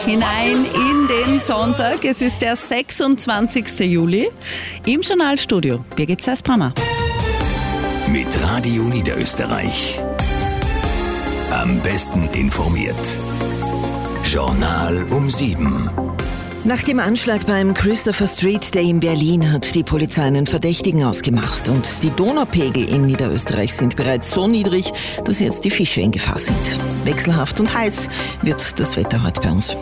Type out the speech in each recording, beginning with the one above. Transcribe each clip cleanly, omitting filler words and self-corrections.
hinein in den Sonntag. Es ist der 26. Juli. Im Journalstudio Birgit Seisbrammer. Mit Radio Niederösterreich. Am besten informiert. Journal um 7. Nach dem Anschlag beim Christopher Street Day in Berlin hat die Polizei einen Verdächtigen ausgemacht. Und die Donaupegel in Niederösterreich sind bereits so niedrig, dass jetzt die Fische in Gefahr sind. Wechselhaft und heiß wird das Wetter heute bei uns.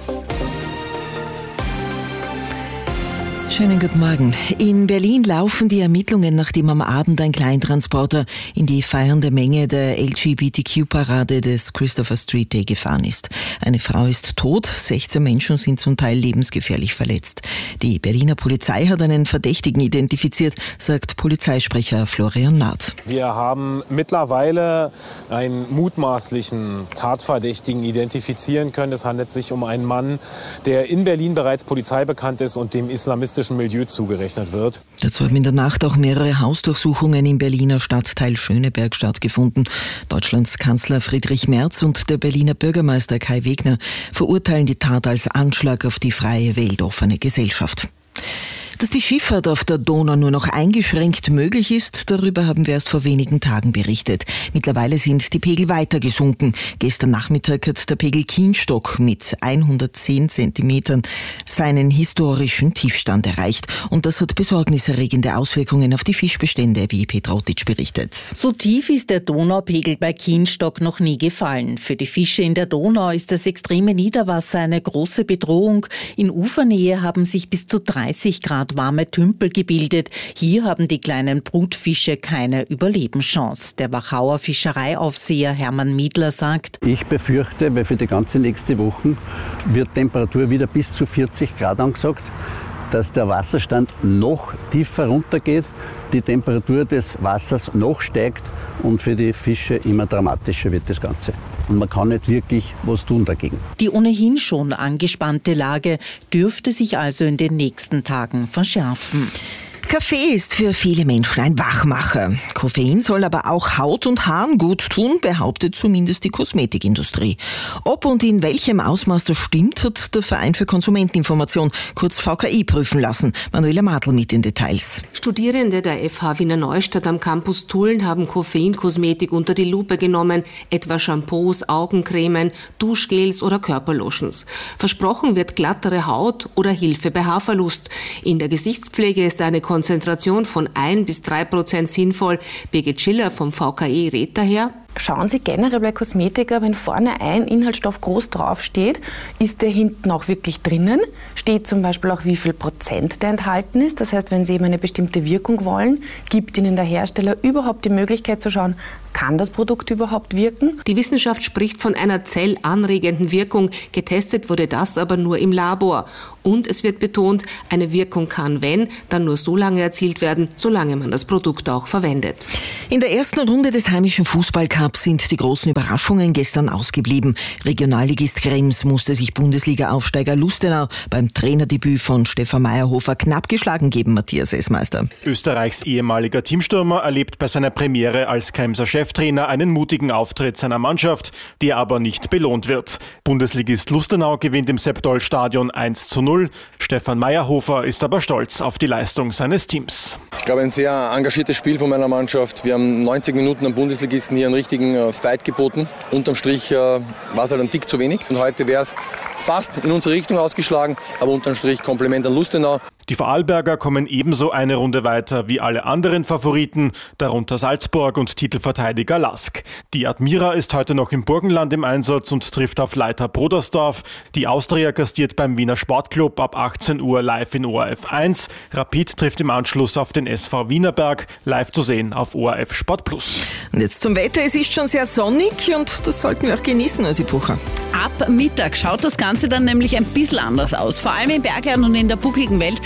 Schönen guten Morgen. In Berlin laufen die Ermittlungen, nachdem am Abend ein Kleintransporter in die feiernde Menge der LGBTQ-Parade des Christopher Street Day gefahren ist. Eine Frau ist tot, 16 Menschen sind zum Teil lebensgefährlich verletzt. Die Berliner Polizei hat einen Verdächtigen identifiziert, sagt Polizeisprecher Florian Naht. Wir haben mittlerweile einen mutmaßlichen Tatverdächtigen identifizieren können. Es handelt sich um einen Mann, der in Berlin bereits polizeibekannt ist und dem islamistischen Milieu zugerechnet wird. Dazu haben in der Nacht auch mehrere Hausdurchsuchungen im Berliner Stadtteil Schöneberg stattgefunden. Deutschlands Kanzler Friedrich Merz und der Berliner Bürgermeister Kai Wegner verurteilen die Tat als Anschlag auf die freie, weltoffene Gesellschaft. Dass die Schifffahrt auf der Donau nur noch eingeschränkt möglich ist, darüber haben wir erst vor wenigen Tagen berichtet. Mittlerweile sind die Pegel weiter gesunken. Gestern Nachmittag hat der Pegel Kienstock mit 110 Zentimetern seinen historischen Tiefstand erreicht. Und das hat besorgniserregende Auswirkungen auf die Fischbestände, wie Petra Ottitsch berichtet. So tief ist der Donaupegel bei Kienstock noch nie gefallen. Für die Fische in der Donau ist das extreme Niederwasser eine große Bedrohung. In Ufernähe haben sich bis zu 30 Grad warme Tümpel gebildet. Hier haben die kleinen Brutfische keine Überlebenschance. Der Wachauer Fischereiaufseher Hermann Miedler sagt: Ich befürchte, weil für die ganze nächste Woche wird Temperatur wieder bis zu 40 Grad angesagt, dass der Wasserstand noch tiefer runtergeht, die Temperatur des Wassers noch steigt und für die Fische immer dramatischer wird das Ganze. Und man kann nicht wirklich was tun dagegen. Die ohnehin schon angespannte Lage dürfte sich also in den nächsten Tagen verschärfen. Kaffee ist für viele Menschen ein Wachmacher. Koffein soll aber auch Haut und Haaren gut tun, behauptet zumindest die Kosmetikindustrie. Ob und in welchem Ausmaß das stimmt, hat der Verein für Konsumenteninformation, kurz VKI, prüfen lassen. Manuela Madl mit den Details. Studierende der FH Wiener Neustadt am Campus Tulln haben Koffeinkosmetik unter die Lupe genommen, etwa Shampoos, Augencremen, Duschgels oder Körperlotions. Versprochen wird glattere Haut oder Hilfe bei Haarverlust. In der Gesichtspflege ist eine Konzentration von 1-3% sinnvoll. Birgit Schiller vom VKI rät daher: Schauen Sie generell bei Kosmetika, wenn vorne ein Inhaltsstoff groß draufsteht, ist der hinten auch wirklich drinnen? Steht zum Beispiel auch, wie viel Prozent der enthalten ist? Das heißt, wenn Sie eben eine bestimmte Wirkung wollen, gibt Ihnen der Hersteller überhaupt die Möglichkeit zu schauen, kann das Produkt überhaupt wirken? Die Wissenschaft spricht von einer zellanregenden Wirkung. Getestet wurde das aber nur im Labor. Und es wird betont, eine Wirkung kann, wenn, dann nur so lange erzielt werden, solange man das Produkt auch verwendet. In der ersten Runde des heimischen Fußballcups sind die großen Überraschungen gestern ausgeblieben. Regionalligist Krems musste sich Bundesliga-Aufsteiger Lustenau beim Trainerdebüt von Stefan Meyerhofer knapp geschlagen geben, Matthias Esmeister. Österreichs ehemaliger Teamstürmer erlebt bei seiner Premiere als Kremser Cheftrainer einen mutigen Auftritt seiner Mannschaft, der aber nicht belohnt wird. Bundesligist Lustenau gewinnt im Seppdoll-Stadion 1:0. Stefan Meyerhofer ist aber stolz auf die Leistung seines Teams. Ich glaube, ein sehr engagiertes Spiel von meiner Mannschaft. Wir haben 90 Minuten am Bundesligisten hier einen richtigen Fight geboten. Unterm Strich war es halt ein Tick zu wenig. Und heute wäre es fast in unsere Richtung ausgeschlagen, aber unterm Strich Kompliment an Lustenau. Die Vorarlberger kommen ebenso eine Runde weiter wie alle anderen Favoriten, darunter Salzburg und Titelverteidiger Lask. Die Admira ist heute noch im Burgenland im Einsatz und trifft auf Leiter Brodersdorf. Die Austria gastiert beim Wiener Sportclub ab 18 Uhr live in ORF 1. Rapid trifft im Anschluss auf den SV Wienerberg, live zu sehen auf ORF Sport Plus. Und jetzt zum Wetter. Es ist schon sehr sonnig und das sollten wir auch genießen, Ösi Bucher. Ab Mittag schaut das Ganze dann nämlich ein bisschen anders aus. Vor allem im Bergland und in der buckligen Welt.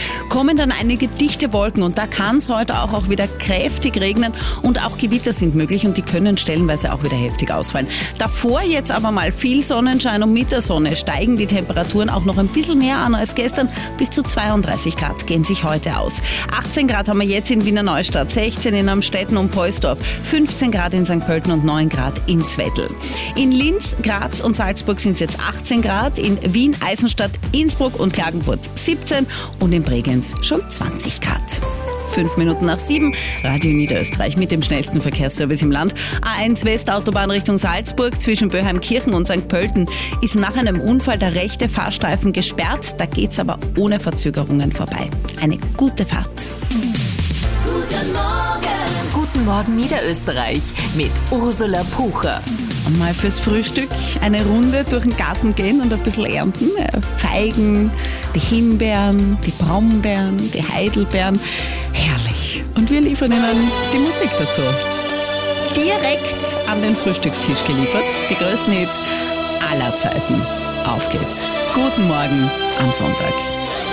kommen dann einige dichte Wolken und da kann es heute auch wieder kräftig regnen und auch Gewitter sind möglich und die können stellenweise auch wieder heftig ausfallen. Davor jetzt aber mal viel Sonnenschein und mit der Sonne steigen die Temperaturen auch noch ein bisschen mehr an als gestern. Bis zu 32 Grad gehen sich heute aus. 18 Grad haben wir jetzt in Wiener Neustadt, 16 in Amstetten und Poisdorf, 15 Grad in St. Pölten und 9 Grad in Zwettl. In Linz, Graz und Salzburg sind es jetzt 18 Grad, in Wien, Eisenstadt, Innsbruck und Klagenfurt 17 und in Bregenz schon 20 Grad. 5 Minuten nach 7, Radio Niederösterreich mit dem schnellsten Verkehrsservice im Land. A1 Westautobahn Richtung Salzburg zwischen Böheimkirchen und St. Pölten ist nach einem Unfall der rechte Fahrstreifen gesperrt. Da geht's aber ohne Verzögerungen vorbei. Eine gute Fahrt. Guten Morgen. Guten Morgen Niederösterreich mit Ursula Pucher. Und mal fürs Frühstück eine Runde durch den Garten gehen und ein bisschen ernten. Feigen, die Himbeeren, die Brombeeren, die Heidelbeeren. Herrlich. Und wir liefern Ihnen die Musik dazu. Direkt an den Frühstückstisch geliefert. Die größten Hits aller Zeiten. Auf geht's. Guten Morgen am Sonntag.